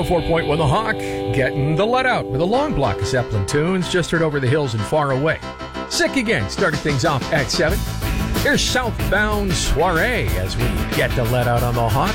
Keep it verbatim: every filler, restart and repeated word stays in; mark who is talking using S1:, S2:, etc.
S1: oh four point one The Hawk, getting the let out with a long block of Zeppelin tunes. Just heard Over the Hills and Far Away. Sick Again started things off at seven. Here's Southbound Soiree as we get the let out on The Hawk.